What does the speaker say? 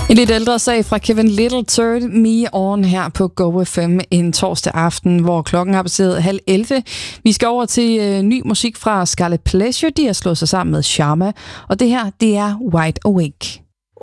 En lidt ældre sag fra Kevin Little, Turn Me On her på Go FM en torsdag aften, hvor klokken har passeret 10:30. Vi skal over til ny musik fra Scarlet Pleasure. De har slået sig sammen med Sharma, og det her, det er Wide Awake.